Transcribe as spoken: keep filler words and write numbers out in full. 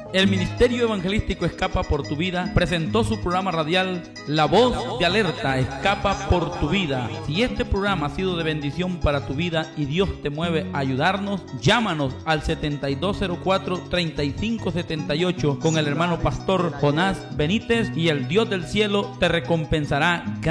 El Ministerio Evangelístico Escapa por tu Vida presentó su programa radial La Voz de Alerta, Escapa por tu Vida. Si este programa ha sido de bendición para tu vida y Dios te mueve a ayudarnos, llámanos al setenta y dos cero cuatro, treinta y cinco setenta y ocho con el hermano pastor Jonás Benítez y el Dios del cielo te recompensará.